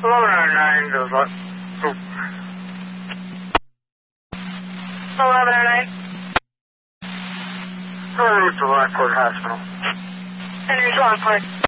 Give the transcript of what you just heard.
1109 to what? 1109. Go to Lockport Hospital. Henry's Lockport.